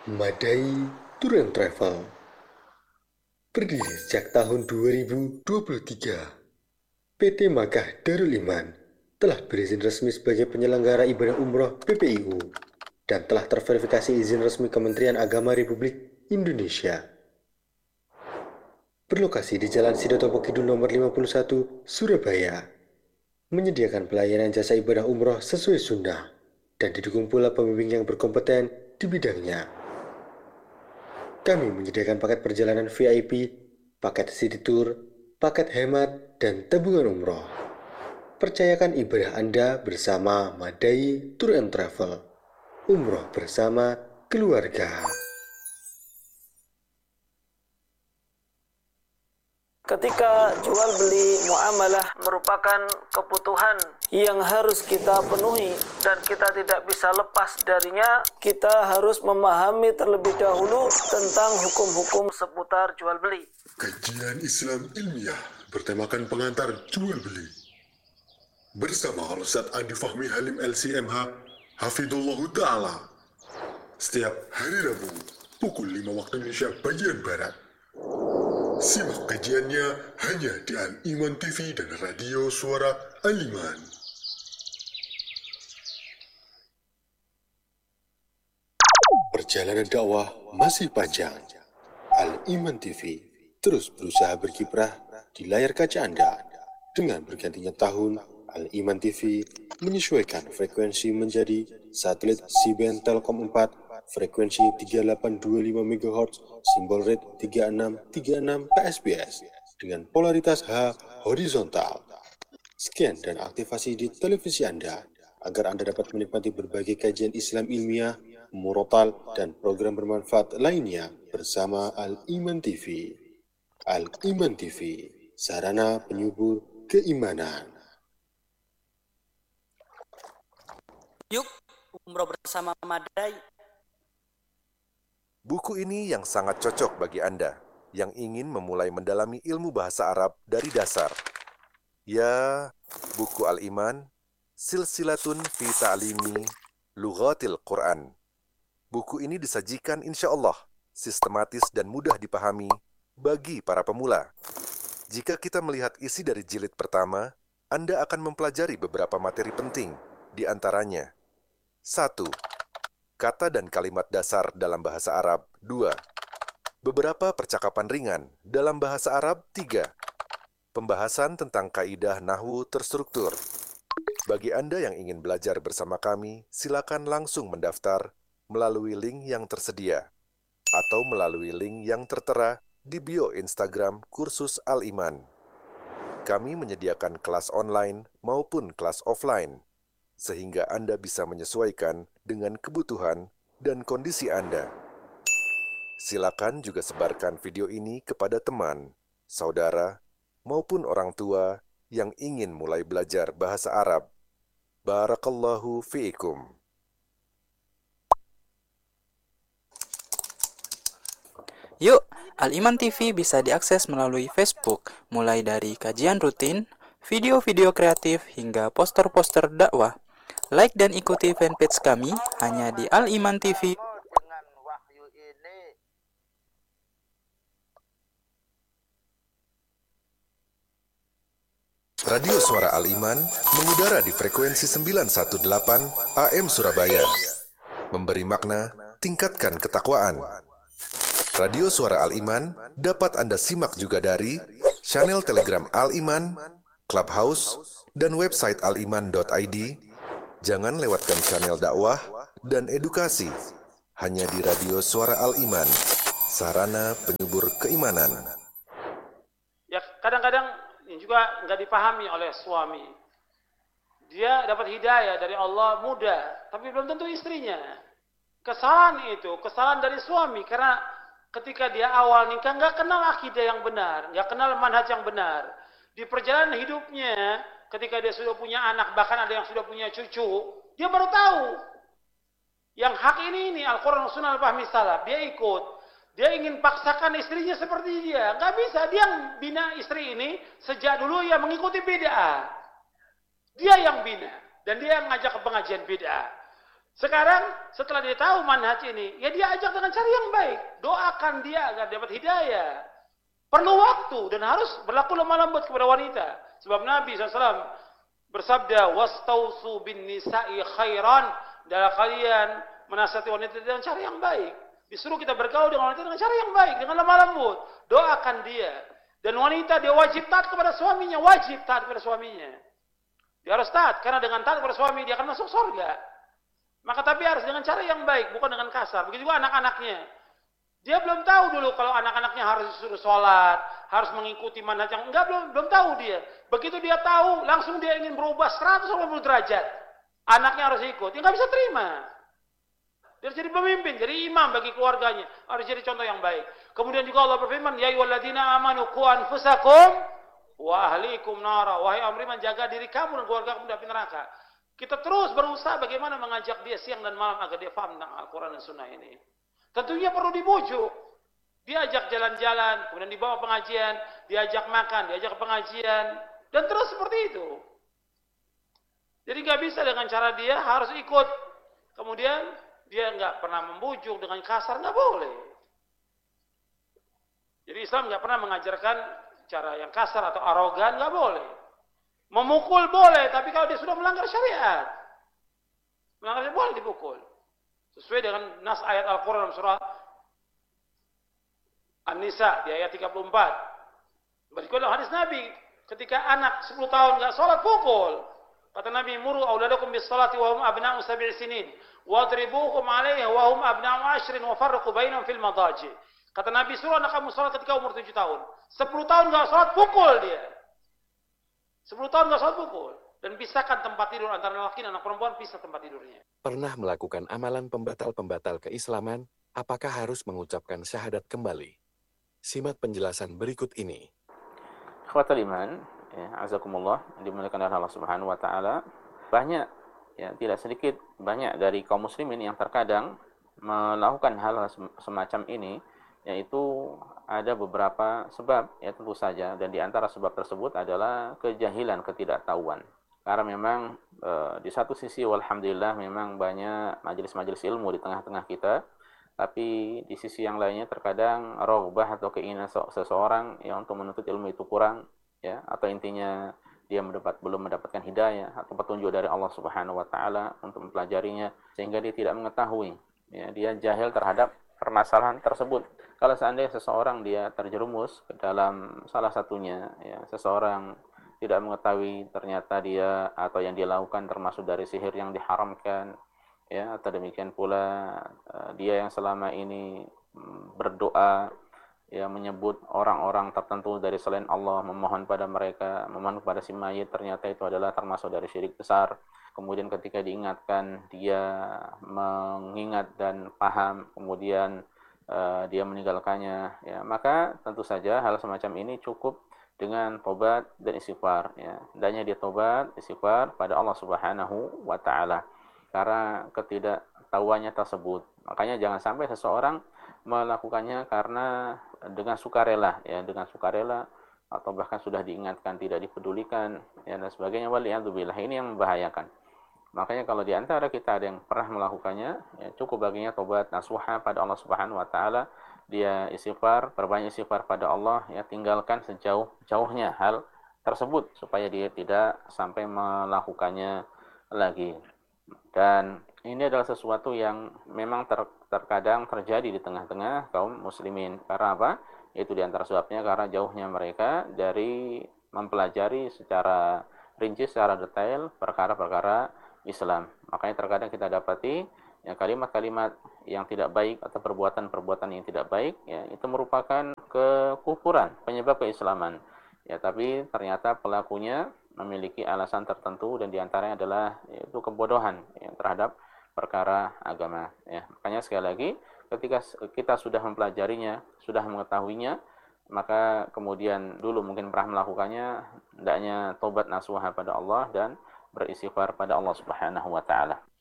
Madai Tour and Travel berdiri sejak tahun 2023. PT Makkah Darul Iman telah berizin resmi sebagai penyelenggara ibadah umroh PPIU dan telah terverifikasi izin resmi Kementerian Agama Republik Indonesia. Berlokasi di Jalan Sidotopo Kidul nomor 51, Surabaya, menyediakan pelayanan jasa ibadah umroh sesuai sunnah dan didukung pula pembimbing yang berkompeten di bidangnya. Kami menyediakan paket perjalanan VIP, paket city tour, paket hemat, dan tabungan umroh. Percayakan ibadah Anda bersama Madai Tour and Travel. Umroh bersama keluarga. Ketika jual beli muamalah merupakan kebutuhan yang harus kita penuhi dan kita tidak bisa lepas darinya, kita harus memahami terlebih dahulu tentang hukum-hukum seputar jual beli. Kajian Islam ilmiah bertemakan pengantar jual beli. Bersama Ustaz Andi Fahmi Halim LCMH, Hafidullah Ta'ala. Setiap hari Rabu, pukul 5 waktu Indonesia bagian Barat. Simak kajiannya hanya di Al-Iman TV dan Radio Suara Al-Iman. Perjalanan dakwah masih panjang. Al-Iman TV terus berusaha berkiprah di layar kaca Anda. Dengan bergantinya tahun, Al-Iman TV menyesuaikan frekuensi menjadi satelit C-band Telkom 4, frekuensi 3825 MHz, simbol rate 3636 PSBS, dengan polaritas H horizontal. Scan dan aktivasi di televisi Anda, agar Anda dapat menikmati berbagai kajian Islam ilmiah, murotal, dan program bermanfaat lainnya bersama Al-Iman TV. Al-Iman TV, sarana penyubur keimanan. Yuk, umroh bersama Madai. Buku ini yang sangat cocok bagi Anda yang ingin memulai mendalami ilmu bahasa Arab dari dasar. Ya, buku Al-Iman, Silsilatun fi Ta'limi Lughatil Quran. Buku ini disajikan insya Allah sistematis dan mudah dipahami bagi para pemula. Jika kita melihat isi dari jilid pertama, Anda akan mempelajari beberapa materi penting, di antaranya 1. Kata dan kalimat dasar dalam bahasa Arab 2. Beberapa percakapan ringan dalam bahasa Arab 3. Pembahasan tentang kaidah nahwu terstruktur. Bagi Anda yang ingin belajar bersama kami, silakan langsung mendaftar melalui link yang tersedia atau melalui link yang tertera di bio Instagram Kursus Al-Iman. Kami menyediakan kelas online maupun kelas offline, sehingga Anda bisa menyesuaikan dengan kebutuhan dan kondisi Anda. Silakan juga sebarkan video ini kepada teman, saudara, maupun orang tua yang ingin mulai belajar bahasa Arab. Barakallahu fiikum. Yuk, Al-Iman TV bisa diakses melalui Facebook, mulai dari kajian rutin, video-video kreatif, hingga poster-poster dakwah. Like dan ikuti fanpage kami hanya di Al-Iman TV. Dengan wahyu ini, Radio Suara Al-Iman mengudara di frekuensi 918 AM Surabaya. Memberi makna, tingkatkan ketakwaan. Radio Suara Al-Iman dapat Anda simak juga dari channel Telegram Al-Iman, Clubhouse, dan website aliman.id. Jangan lewatkan channel dakwah dan edukasi hanya di Radio Suara Al-Iman, sarana penyubur keimanan. Ya kadang-kadang ini juga nggak dipahami oleh suami. Dia dapat hidayah dari Allah muda, tapi belum tentu istrinya. Kesalahan itu, kesalahan dari suami, karena ketika dia awal nikah nggak kenal akidah yang benar, nggak kenal manhaj yang benar. Di perjalanan hidupnya, ketika dia sudah punya anak, bahkan ada yang sudah punya cucu, dia baru tahu. Yang hak ini Al-Quran Sunnah Al-Fahmi Salaf, dia ikut. Dia ingin paksakan istrinya seperti dia. Nggak bisa, dia yang bina istri ini sejak dulu ya mengikuti bid'ah. Dia yang bina, dan dia yang ngajak ke pengajian bid'ah. Sekarang setelah dia tahu manhaj ini, ya dia ajak dengan cara yang baik. Doakan dia agar dapat hidayah. Perlu waktu dan harus berlaku lemah lembut kepada wanita. Sebab Nabi SAW bersabda, "Wastausu bin nisa'i khairan." Dalam kalian menasihati wanita dengan cara yang baik. Disuruh kita bergaul dengan wanita dengan cara yang baik, dengan lemah lembut. Doakan dia. Dan wanita dia wajib taat kepada suaminya, wajib taat kepada suaminya. Dia harus taat, karena dengan taat kepada suami dia akan masuk surga. Maka tapi harus dengan cara yang baik, bukan dengan kasar. Begitu juga anak-anaknya. Dia belum tahu dulu kalau anak-anaknya harus disuruh sholat, harus mengikuti manhaj yang enggak, belum tahu dia. Begitu dia tahu, langsung dia ingin berubah 180 derajat. Anaknya harus ikut, dia nggak bisa terima. Dia harus jadi pemimpin, jadi imam bagi keluarganya, harus jadi contoh yang baik. Kemudian juga Allah berfirman, ya ayyuhalladzina amanu qu anfusakum wa ahlikum nara. Wahai orang beriman, jaga diri kamu dan keluarga kamu dari api neraka. Kita terus berusaha bagaimana mengajak dia siang dan malam agar dia paham tentang Al-Quran dan Sunnah ini. Tentunya perlu dibujuk. Diajak jalan-jalan, kemudian dibawa pengajian, diajak makan, diajak pengajian, dan terus seperti itu. Jadi nggak bisa dengan cara dia harus ikut. Kemudian dia nggak pernah membujuk dengan kasar, nggak boleh. Jadi Islam nggak pernah mengajarkan cara yang kasar atau arogan, nggak boleh. Memukul boleh, tapi kalau dia sudah melanggar syariat, melanggar syariat boleh dipukul. Sesuai dengan nas ayat Al-Quran dalam surah An-Nisa di ayat 34. Berikut adalah hadis Nabi, ketika anak 10 tahun nggak sholat, pukul. Kata Nabi, muru auladakum bis salati wa hum abna'u 7 sinin, wadribuhum 'alaiha wa hum abna'u 10 wa farriqu bainahum fil madaji. Kata Nabi, suruh anak kamu sholat ketika umur 7 tahun. 10 tahun nggak sholat, pukul dia. 10 tahun nggak sholat, pukul. Dan pisahkan tempat tidur antara laki dan anak perempuan, pisah tempat tidurnya. Pernah melakukan amalan pembatal-pembatal keislaman, apakah harus mengucapkan syahadat kembali? Simak penjelasan berikut ini. Ikhwatal iman, ya, azakumullah, dimuliakan oleh Allah Subhanahu wa taala. Banyak, ya, tidak sedikit banyak dari kaum muslimin yang terkadang melakukan hal semacam ini, yaitu ada beberapa sebab, ya tentu saja, dan di antara sebab tersebut adalah kejahilan, ketidaktahuan. Karena memang di satu sisi walhamdulillah memang banyak majelis-majelis ilmu di tengah-tengah kita, tapi di sisi yang lainnya terkadang raghbah atau keinginan seseorang yang untuk menuntut ilmu itu kurang, ya, atau intinya dia belum mendapatkan hidayah atau petunjuk dari Allah Subhanahu wa taala untuk mempelajarinya, sehingga dia tidak mengetahui, ya, dia jahil terhadap permasalahan tersebut. Kalau seandainya seseorang dia terjerumus ke dalam salah satunya, ya, seseorang tidak mengetahui ternyata dia atau yang dia lakukan termasuk dari sihir yang diharamkan, ya, atau demikian pula dia yang selama ini berdoa, ya, menyebut orang-orang tertentu dari selain Allah, memohon pada mereka, memohon kepada si mayit, ternyata itu adalah termasuk dari syirik besar. Kemudian ketika diingatkan, dia mengingat dan paham, kemudian dia meninggalkannya, ya, maka tentu saja hal semacam ini cukup dengan tobat dan istighfar, ya. Hendaknya dia tobat, istighfar pada Allah Subhanahu wa taala karena ketidaktahuannya tersebut. Makanya jangan sampai seseorang melakukannya karena dengan sukarela, ya, dengan sukarela, atau bahkan sudah diingatkan tidak dipedulikan, ya, dan sebagainya. Waliyadzubillah, ini yang membahayakan. Makanya kalau di antara kita ada yang pernah melakukannya, ya, cukup baginya tobat nasuha pada Allah Subhanahu wa taala, dia istighfar, perbanyak istighfar pada Allah, ya, tinggalkan sejauh-jauhnya hal tersebut supaya dia tidak sampai melakukannya lagi. Dan ini adalah sesuatu yang memang terkadang terjadi di tengah-tengah kaum muslimin. Karena apa? Itu di antara sebabnya karena jauhnya mereka dari mempelajari secara rinci, secara detail perkara-perkara Islam. Makanya terkadang kita dapati, ya, kalimat-kalimat yang tidak baik atau perbuatan-perbuatan yang tidak baik, ya, itu merupakan kekufuran, penyebab keislaman. Ya, tapi ternyata pelakunya memiliki alasan tertentu dan diantaranya adalah yaitu kebodohan, ya, terhadap perkara agama. Ya, makanya sekali lagi, ketika kita sudah mempelajarinya, sudah mengetahuinya, maka kemudian dulu mungkin pernah melakukannya, hendaknya tobat nasuha pada Allah dan beristighfar pada Allah Subhanahu wa taala.